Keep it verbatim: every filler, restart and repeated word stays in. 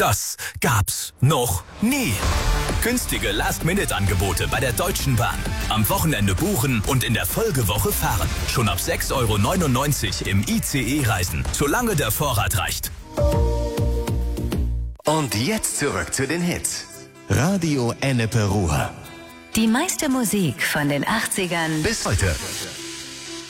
Das gab's noch nie. Günstige Last-Minute-Angebote bei der Deutschen Bahn. Am Wochenende buchen und in der Folgewoche fahren. Schon ab sechs Euro neunundneunzig im I C E-Reisen, solange der Vorrat reicht. Und jetzt zurück zu den Hits. Radio Ennepe Ruhr. Die meiste Musik von den achtzigern Bis heute.